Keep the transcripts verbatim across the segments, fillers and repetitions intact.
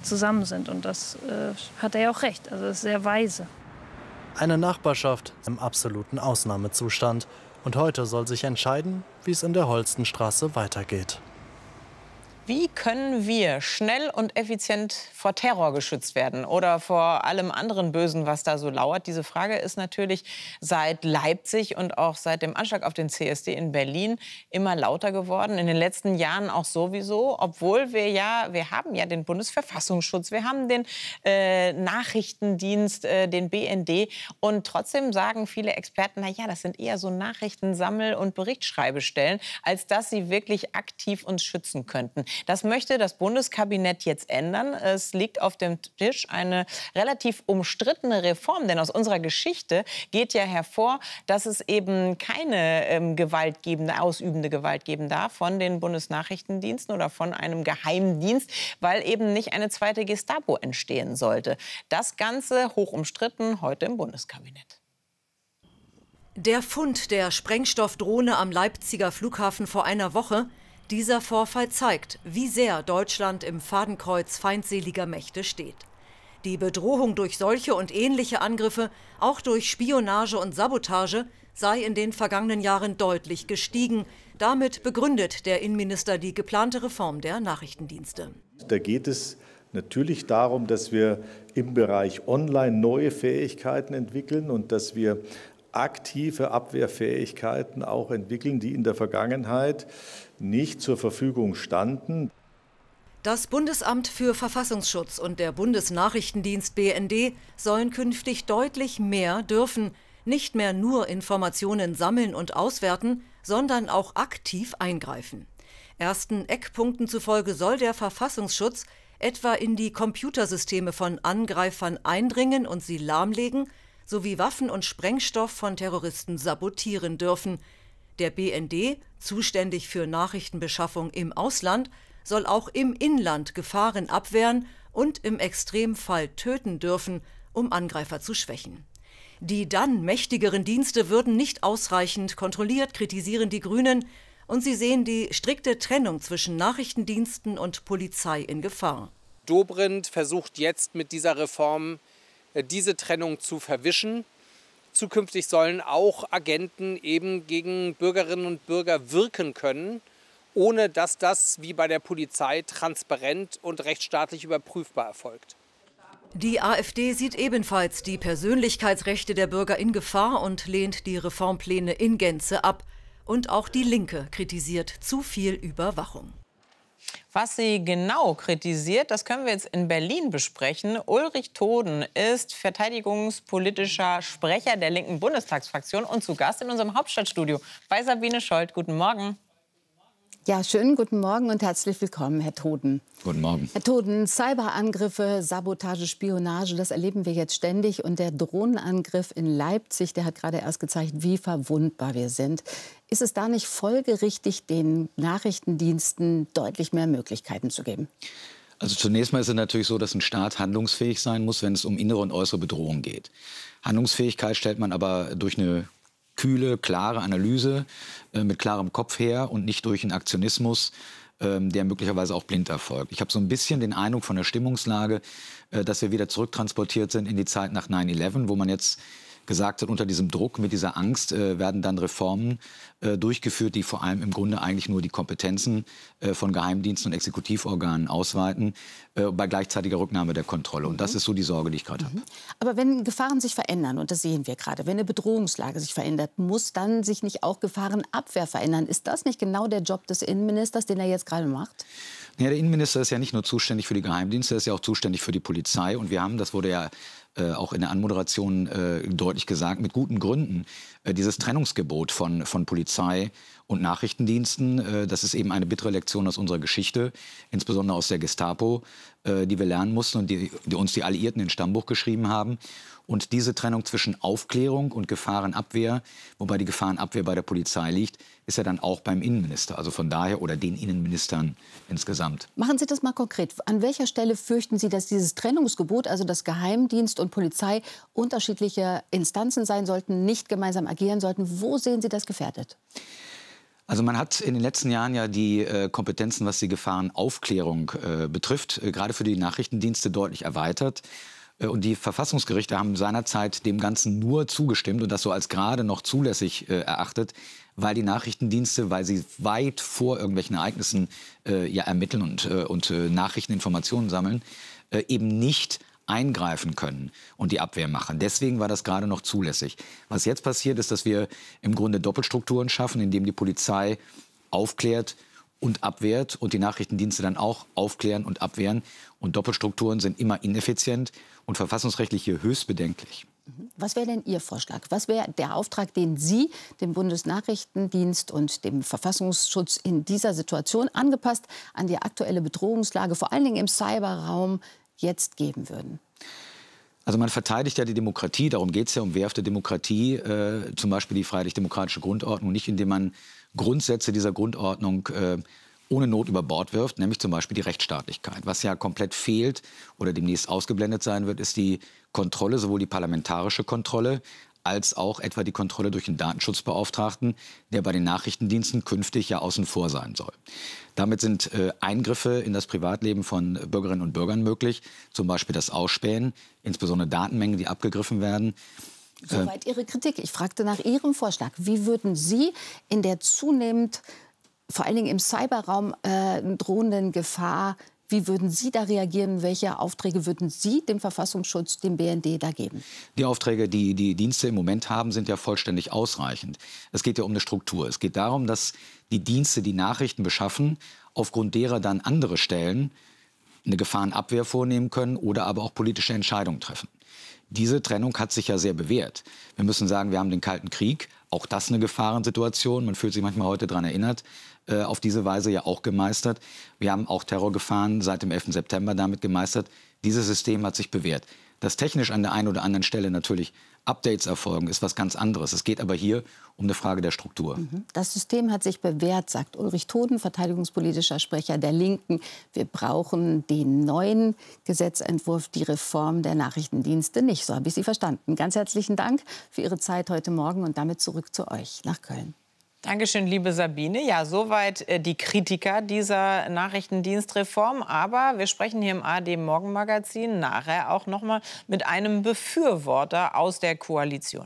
zusammen sind. Und das äh, hat er ja auch recht. Also das ist sehr weise. Eine Nachbarschaft im absoluten Ausnahmezustand. Und heute soll sich entscheiden, wie es in der Holstenstraße weitergeht. Wie können wir schnell und effizient vor Terror geschützt werden oder vor allem anderen Bösen, was da so lauert? Diese Frage ist natürlich seit Leipzig und auch seit dem Anschlag auf den C S D in Berlin immer lauter geworden. In den letzten Jahren auch sowieso, obwohl wir ja, wir haben ja den Bundesverfassungsschutz, wir haben den äh, Nachrichtendienst, äh, den B N D. Und trotzdem sagen viele Experten, na ja, das sind eher so Nachrichtensammel- und Berichtschreibestellen, als dass sie wirklich aktiv uns schützen könnten. Das möchte das Bundeskabinett jetzt ändern. Es liegt auf dem Tisch eine relativ umstrittene Reform. Denn aus unserer Geschichte geht ja hervor, dass es eben keine ähm, gewaltgebende, ausübende Gewalt geben darf von den Bundesnachrichtendiensten oder von einem Geheimdienst, weil eben nicht eine zweite Gestapo entstehen sollte. Das Ganze hoch umstritten heute im Bundeskabinett. Der Fund der Sprengstoffdrohne am Leipziger Flughafen vor einer Woche. Dieser Vorfall zeigt, wie sehr Deutschland im Fadenkreuz feindseliger Mächte steht. Die Bedrohung durch solche und ähnliche Angriffe, auch durch Spionage und Sabotage, sei in den vergangenen Jahren deutlich gestiegen. Damit begründet der Innenminister die geplante Reform der Nachrichtendienste. Da geht es natürlich darum, dass wir im Bereich Online neue Fähigkeiten entwickeln und dass wir aktive Abwehrfähigkeiten auch entwickeln, die in der Vergangenheit nicht zur Verfügung standen. Das Bundesamt für Verfassungsschutz und der Bundesnachrichtendienst B N D sollen künftig deutlich mehr dürfen, nicht mehr nur Informationen sammeln und auswerten, sondern auch aktiv eingreifen. Ersten Eckpunkten zufolge soll der Verfassungsschutz etwa in die Computersysteme von Angreifern eindringen und sie lahmlegen, sowie Waffen und Sprengstoff von Terroristen sabotieren dürfen. Der B N D, zuständig für Nachrichtenbeschaffung im Ausland, soll auch im Inland Gefahren abwehren und im Extremfall töten dürfen, um Angreifer zu schwächen. Die dann mächtigeren Dienste würden nicht ausreichend kontrolliert, kritisieren die Grünen, und sie sehen die strikte Trennung zwischen Nachrichtendiensten und Polizei in Gefahr. Dobrindt versucht jetzt mit dieser Reform diese Trennung zu verwischen. Zukünftig sollen auch Agenten eben gegen Bürgerinnen und Bürger wirken können, ohne dass das wie bei der Polizei transparent und rechtsstaatlich überprüfbar erfolgt. Die AfD sieht ebenfalls die Persönlichkeitsrechte der Bürger in Gefahr und lehnt die Reformpläne in Gänze ab. Und auch die Linke kritisiert zu viel Überwachung. Was sie genau kritisiert, das können wir jetzt in Berlin besprechen. Ulrich Toden ist verteidigungspolitischer Sprecher der linken Bundestagsfraktion und zu Gast in unserem Hauptstadtstudio bei Sabine Scholz. Guten Morgen. Ja, schönen guten Morgen und herzlich willkommen, Herr Toden. Guten Morgen. Herr Toden, Cyberangriffe, Sabotage, Spionage, das erleben wir jetzt ständig. Und der Drohnenangriff in Leipzig, der hat gerade erst gezeigt, wie verwundbar wir sind. Ist es da nicht folgerichtig, den Nachrichtendiensten deutlich mehr Möglichkeiten zu geben? Also zunächst mal ist es natürlich so, dass ein Staat handlungsfähig sein muss, wenn es um innere und äußere Bedrohung geht. Handlungsfähigkeit stellt man aber durch eine kühle, klare Analyse äh, mit klarem Kopf her und nicht durch einen Aktionismus, äh, der möglicherweise auch blind erfolgt. Ich habe so ein bisschen den Eindruck von der Stimmungslage, äh, dass wir wieder zurücktransportiert sind in die Zeit nach neun elf, wo man jetzt gesagt hat, unter diesem Druck, mit dieser Angst äh, werden dann Reformen äh, durchgeführt, die vor allem im Grunde eigentlich nur die Kompetenzen äh, von Geheimdiensten und Exekutivorganen ausweiten, äh, bei gleichzeitiger Rücknahme der Kontrolle. Und das ist so die Sorge, die ich gerade mhm. habe. Aber wenn Gefahren sich verändern, und das sehen wir gerade, wenn eine Bedrohungslage sich verändert, muss dann sich nicht auch Gefahrenabwehr verändern? Ist das nicht genau der Job des Innenministers, den er jetzt gerade macht? Ja, der Innenminister ist ja nicht nur zuständig für die Geheimdienste, er ist ja auch zuständig für die Polizei. Und wir haben, das wurde ja Äh, auch in der Anmoderation äh, deutlich gesagt, mit guten Gründen, äh, dieses Trennungsgebot von, von Polizei und Nachrichtendiensten, äh, das ist eben eine bittere Lektion aus unserer Geschichte, insbesondere aus der Gestapo, äh, die wir lernen mussten und die, die uns die Alliierten ins Stammbuch geschrieben haben. Und diese Trennung zwischen Aufklärung und Gefahrenabwehr, wobei die Gefahrenabwehr bei der Polizei liegt, ist ja dann auch beim Innenminister, also von daher, oder den Innenministern insgesamt. Machen Sie das mal konkret. An welcher Stelle fürchten Sie, dass dieses Trennungsgebot, also dass Geheimdienst und Polizei unterschiedliche Instanzen sein sollten, nicht gemeinsam agieren sollten? Wo sehen Sie das gefährdet? Also man hat in den letzten Jahren ja die äh, Kompetenzen, was die Gefahrenaufklärung äh, betrifft, äh, gerade für die Nachrichtendienste deutlich erweitert. Äh, und die Verfassungsgerichte haben seinerzeit dem Ganzen nur zugestimmt und das so als gerade noch zulässig äh, erachtet, weil die Nachrichtendienste, weil sie weit vor irgendwelchen Ereignissen äh, ja ermitteln und, äh, und äh, Nachrichteninformationen sammeln, äh, eben nicht eingreifen können und die Abwehr machen. Deswegen war das gerade noch zulässig. Was jetzt passiert, ist, dass wir im Grunde Doppelstrukturen schaffen, indem die Polizei aufklärt und abwehrt und die Nachrichtendienste dann auch aufklären und abwehren. Und Doppelstrukturen sind immer ineffizient und verfassungsrechtlich hier höchst bedenklich. Was wäre denn Ihr Vorschlag? Was wäre der Auftrag, den Sie dem Bundesnachrichtendienst und dem Verfassungsschutz in dieser Situation, angepasst an die aktuelle Bedrohungslage, vor allen Dingen im Cyberraum, jetzt geben würden? Also man verteidigt ja die Demokratie, darum geht es ja um wehrhafte Demokratie, äh, zum Beispiel die freiheitlich-demokratische Grundordnung, nicht indem man Grundsätze dieser Grundordnung äh, ohne Not über Bord wirft, nämlich zum Beispiel die Rechtsstaatlichkeit. Was ja komplett fehlt oder demnächst ausgeblendet sein wird, ist die Kontrolle, sowohl die parlamentarische Kontrolle, als auch etwa die Kontrolle durch den Datenschutzbeauftragten, der bei den Nachrichtendiensten künftig ja außen vor sein soll. Damit sind äh, Eingriffe in das Privatleben von Bürgerinnen und Bürgern möglich, zum Beispiel das Ausspähen, insbesondere Datenmengen, die abgegriffen werden. Soweit Ihre Kritik. Ich fragte nach Ihrem Vorschlag. Wie würden Sie in der zunehmend, vor allen Dingen im Cyberraum, äh, drohenden Gefahr, wie würden Sie da reagieren? Welche Aufträge würden Sie dem Verfassungsschutz, dem B N D, da geben? Die Aufträge, die die Dienste im Moment haben, sind ja vollständig ausreichend. Es geht ja um eine Struktur. Es geht darum, dass die Dienste, die Nachrichten beschaffen, aufgrund derer dann andere Stellen eine Gefahrenabwehr vornehmen können oder aber auch politische Entscheidungen treffen. Diese Trennung hat sich ja sehr bewährt. Wir müssen sagen, wir haben den Kalten Krieg, auch das eine Gefahrensituation. Man fühlt sich manchmal heute daran erinnert, äh, auf diese Weise ja auch gemeistert. Wir haben auch Terrorgefahren seit dem elften September damit gemeistert. Dieses System hat sich bewährt. Dass technisch an der einen oder anderen Stelle natürlich Updates erfolgen, ist was ganz anderes. Es geht aber hier um eine Frage der Struktur. Das System hat sich bewährt, sagt Ulrich Toden, verteidigungspolitischer Sprecher der Linken. Wir brauchen den neuen Gesetzentwurf, die Reform der Nachrichtendienste nicht. So habe ich Sie verstanden. Ganz herzlichen Dank für Ihre Zeit heute Morgen und damit zurück zu euch nach Köln. Dankeschön, liebe Sabine. Ja, soweit äh, die Kritiker dieser Nachrichtendienstreform. Aber wir sprechen hier im A R D-Morgenmagazin nachher auch noch mal mit einem Befürworter aus der Koalition.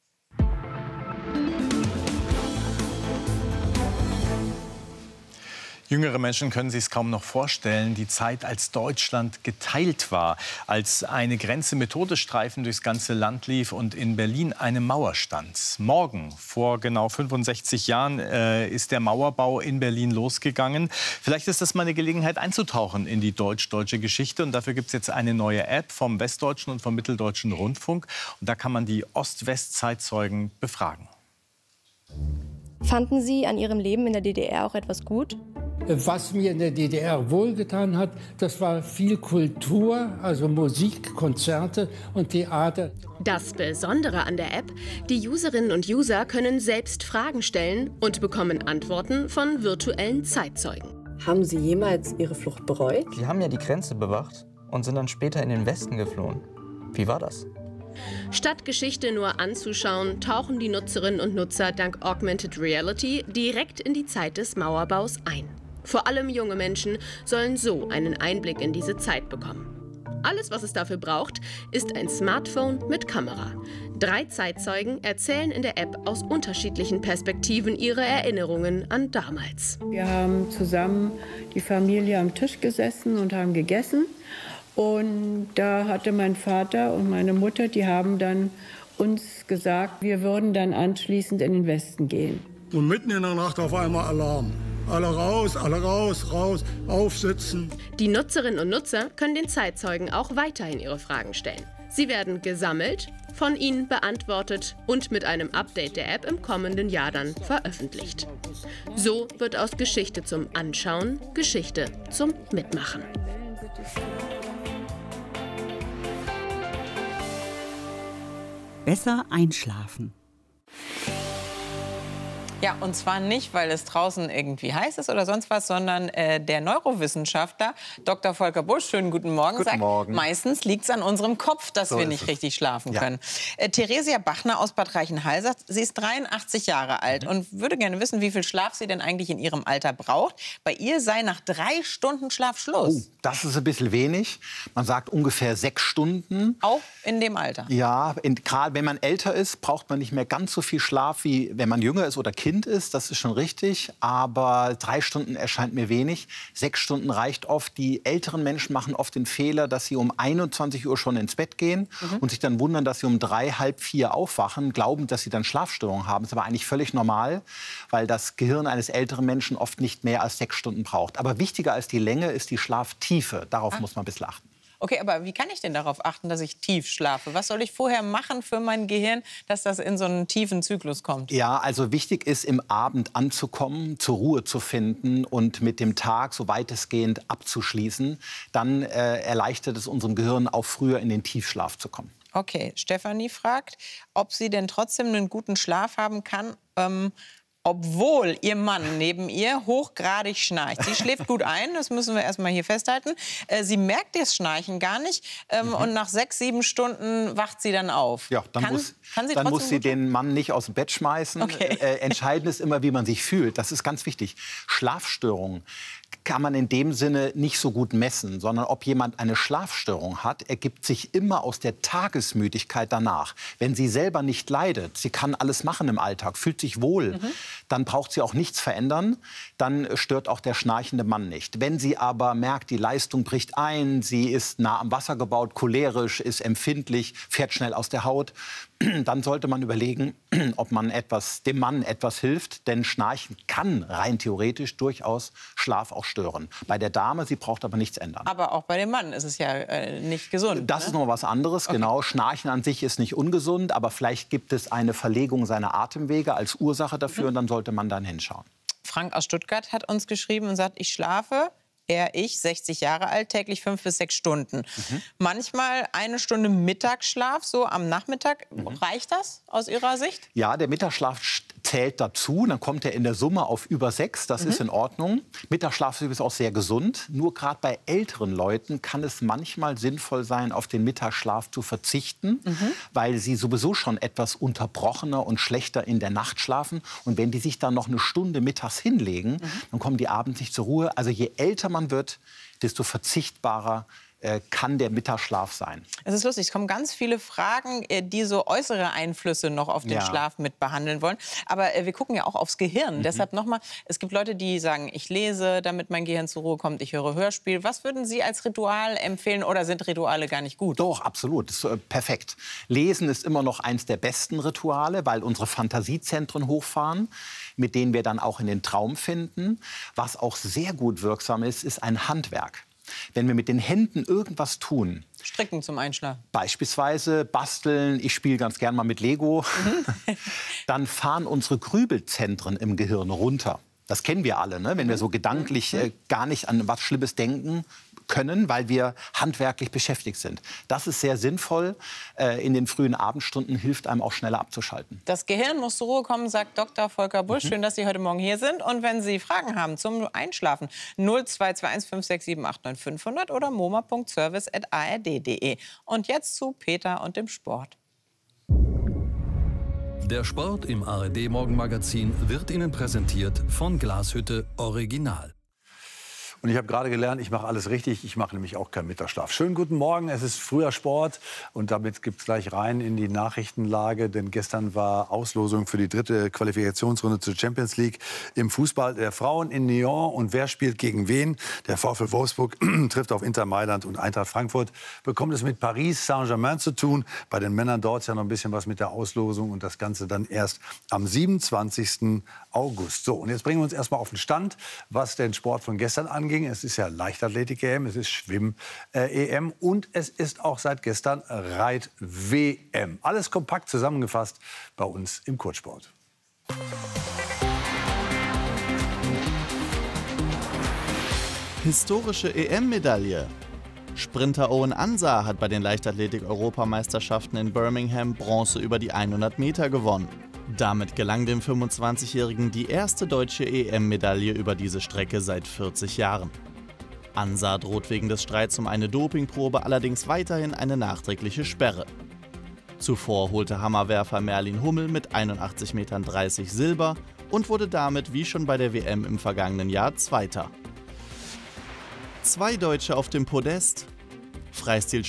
Jüngere Menschen können sich es kaum noch vorstellen, die Zeit, als Deutschland geteilt war, als eine Grenze mit Todesstreifen durchs ganze Land lief und in Berlin eine Mauer stand. Morgen, vor genau fünfundsechzig Jahren, äh, ist der Mauerbau in Berlin losgegangen. Vielleicht ist das mal eine Gelegenheit, einzutauchen in die deutsch-deutsche Geschichte. Und dafür gibt es jetzt eine neue App vom Westdeutschen und vom Mitteldeutschen Rundfunk. Und da kann man die Ost-West-Zeitzeugen befragen. Fanden Sie an Ihrem Leben in der D D R auch etwas gut? Was mir in der D D R wohlgetan hat, das war viel Kultur, also Musik, Konzerte und Theater. Das Besondere an der App, die Userinnen und User können selbst Fragen stellen und bekommen Antworten von virtuellen Zeitzeugen. Haben Sie jemals Ihre Flucht bereut? Sie haben ja die Grenze bewacht und sind dann später in den Westen geflohen. Wie war das? Statt Geschichte nur anzuschauen, tauchen die Nutzerinnen und Nutzer dank Augmented Reality direkt in die Zeit des Mauerbaus ein. Vor allem junge Menschen sollen so einen Einblick in diese Zeit bekommen. Alles, was es dafür braucht, ist ein Smartphone mit Kamera. Drei Zeitzeugen erzählen in der App aus unterschiedlichen Perspektiven ihre Erinnerungen an damals. Wir haben zusammen die Familie am Tisch gesessen und haben gegessen. Und da hatte mein Vater und meine Mutter, die haben dann uns gesagt, wir würden dann anschließend in den Westen gehen. Und mitten in der Nacht auf einmal Alarm. Alle raus, alle raus, raus, aufsitzen. Die Nutzerinnen und Nutzer können den Zeitzeugen auch weiterhin ihre Fragen stellen. Sie werden gesammelt, von ihnen beantwortet und mit einem Update der App im kommenden Jahr dann veröffentlicht. So wird aus Geschichte zum Anschauen Geschichte zum Mitmachen. Besser einschlafen. Ja, und zwar nicht, weil es draußen irgendwie heiß ist oder sonst was, sondern äh, der Neurowissenschaftler Doktor Volker Busch, schönen guten Morgen, guten sagt, Morgen. meistens liegt es an unserem Kopf, dass so wir nicht es. richtig schlafen ja. können. Äh, Theresia Bachner aus Bad Reichenhall sagt, sie ist dreiundachtzig Jahre alt mhm. und würde gerne wissen, wie viel Schlaf sie denn eigentlich in ihrem Alter braucht. Bei ihr sei nach drei Stunden Schlaf Schluss. Oh, das ist ein bisschen wenig. Man sagt ungefähr sechs Stunden. Auch in dem Alter? Ja, gerade wenn man älter ist, braucht man nicht mehr ganz so viel Schlaf, wie wenn man jünger ist oder Kind ist, das ist schon richtig, aber drei Stunden erscheint mir wenig. Sechs Stunden reicht oft. Die älteren Menschen machen oft den Fehler, dass sie um einundzwanzig Uhr schon ins Bett gehen mhm. und sich dann wundern, dass sie um drei, halb vier aufwachen, glauben, dass sie dann Schlafstörungen haben. Das ist aber eigentlich völlig normal, weil das Gehirn eines älteren Menschen oft nicht mehr als sechs Stunden braucht. Aber wichtiger als die Länge ist die Schlaftiefe. Darauf ah. muss man ein bisschen achten. Okay, aber wie kann ich denn darauf achten, dass ich tief schlafe? Was soll ich vorher machen für mein Gehirn, dass das in so einen tiefen Zyklus kommt? Ja, also wichtig ist, im Abend anzukommen, zur Ruhe zu finden und mit dem Tag so weitestgehend abzuschließen. Dann äh, erleichtert es unserem Gehirn auch früher in den Tiefschlaf zu kommen. Okay, Stefanie fragt, ob sie denn trotzdem einen guten Schlaf haben kann, ähm, obwohl ihr Mann neben ihr hochgradig schnarcht. Sie schläft gut ein, das müssen wir erstmal hier festhalten. Äh, sie merkt das Schnarchen gar nicht ähm, mhm. und nach sechs, sieben Stunden wacht sie dann auf. Ja, dann kann, muss, kann sie, dann muss sie den Mann nicht aus dem Bett schmeißen. Okay. Äh, entscheidend ist immer, wie man sich fühlt. Das ist ganz wichtig. Schlafstörungen kann man in dem Sinne nicht so gut messen, sondern ob jemand eine Schlafstörung hat, ergibt sich immer aus der Tagesmüdigkeit danach. Wenn sie selber nicht leidet, sie kann alles machen im Alltag, fühlt sich wohl, mhm. dann braucht sie auch nichts verändern, dann stört auch der schnarchende Mann nicht. Wenn sie aber merkt, die Leistung bricht ein, sie ist nah am Wasser gebaut, cholerisch, ist empfindlich, fährt schnell aus der Haut, dann sollte man überlegen, ob man etwas, dem Mann etwas hilft. Denn Schnarchen kann rein theoretisch durchaus Schlaf auch stören. Bei der Dame, sie braucht aber nichts ändern. Aber auch bei dem Mann ist es ja äh, nicht gesund. Das ne? ist noch was anderes, okay. Genau. Schnarchen an sich ist nicht ungesund, aber vielleicht gibt es eine Verlegung seiner Atemwege als Ursache dafür. Mhm. Und dann sollte man dann hinschauen. Frank aus Stuttgart hat uns geschrieben und sagt, ich schlafe... Er, ich, sechzig Jahre alt, täglich fünf bis sechs Stunden. Mhm. Manchmal eine Stunde Mittagsschlaf, so am Nachmittag. Mhm. Reicht das aus Ihrer Sicht? Ja, der Mittagsschlaf zählt dazu. Dann kommt er in der Summe auf über sechs. Das mhm. ist in Ordnung. Mittagsschlaf ist auch sehr gesund. Nur gerade bei älteren Leuten kann es manchmal sinnvoll sein, auf den Mittagsschlaf zu verzichten, mhm. weil sie sowieso schon etwas unterbrochener und schlechter in der Nacht schlafen. Und wenn die sich dann noch eine Stunde mittags hinlegen, mhm. dann kommen die abends nicht zur Ruhe. Also je älter man wird, desto verzichtbarer äh, kann der Mittagsschlaf sein. Es ist lustig, es kommen ganz viele Fragen, die so äußere Einflüsse noch auf den ja. Schlaf mit behandeln wollen. Aber äh, wir gucken ja auch aufs Gehirn. Mhm. Deshalb nochmal, es gibt Leute, die sagen, ich lese, damit mein Gehirn zur Ruhe kommt, ich höre Hörspiel. Was würden Sie als Ritual empfehlen oder sind Rituale gar nicht gut? Doch, absolut. Das ist, äh, perfekt. Lesen ist immer noch eins der besten Rituale, weil unsere Fantasiezentren hochfahren, mit denen wir dann auch in den Traum finden. Was auch sehr gut wirksam ist, ist ein Handwerk. Wenn wir mit den Händen irgendwas tun. Stricken zum Einschlafen. Beispielsweise basteln, ich spiele ganz gern mal mit Lego. Mhm. Dann fahren unsere Grübelzentren im Gehirn runter. Das kennen wir alle, ne? Wenn wir so gedanklich äh, gar nicht an was Schlimmes denken können, weil wir handwerklich beschäftigt sind. Das ist sehr sinnvoll. Äh, in den frühen Abendstunden hilft einem auch schneller abzuschalten. Das Gehirn muss zur Ruhe kommen, sagt Doktor Volker Busch. Mhm. Schön, dass Sie heute Morgen hier sind. Und wenn Sie Fragen haben zum Einschlafen, null zwei zwei eins fünf sechs sieben acht neun fünf null null oder moma punkt service at a r d punkt d e. Und jetzt zu Peter und dem Sport. Der Sport im A R D-Morgenmagazin wird Ihnen präsentiert von Glashütte Original. Und ich habe gerade gelernt, ich mache alles richtig. Ich mache nämlich auch keinen Mittagsschlaf. Schönen guten Morgen, es ist früher Sport. Und damit gibt es gleich rein in die Nachrichtenlage. Denn gestern war Auslosung für die dritte Qualifikationsrunde zur Champions League im Fußball der Frauen in Nyon. Und wer spielt gegen wen? Der VfL Wolfsburg trifft auf Inter Mailand und Eintracht Frankfurt. Bekommt es mit Paris Saint-Germain zu tun. Bei den Männern dauert es ja noch ein bisschen was mit der Auslosung. Und das Ganze dann erst am siebenundzwanzigsten August. So, und jetzt bringen wir uns erstmal auf den Stand, was den Sport von gestern angeht. Es ist ja Leichtathletik-E M, es ist Schwimm-E M und es ist auch seit gestern Reit-W M. Alles kompakt zusammengefasst bei uns im Kurzsport. Historische E M-Medaille. Sprinter Owen Ansah hat bei den Leichtathletik-Europameisterschaften in Birmingham Bronze über die hundert Meter gewonnen. Damit gelang dem fünfundzwanzigjährigen die erste deutsche E M-Medaille über diese Strecke seit vierzig Jahren. Ansa droht wegen des Streits um eine Dopingprobe allerdings weiterhin eine nachträgliche Sperre. Zuvor holte Hammerwerfer Merlin Hummel mit einundachtzig Komma dreißig Metern Silber und wurde damit wie schon bei der W M im vergangenen Jahr Zweiter. Zwei Deutsche auf dem Podest. Freistil